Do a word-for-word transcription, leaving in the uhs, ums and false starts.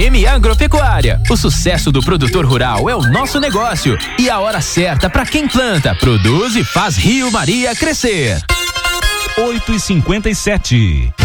M Agropecuária, o sucesso do produtor rural é o nosso negócio e a hora certa para quem planta, produz e faz Rio Maria crescer. oito e cinquenta e sete.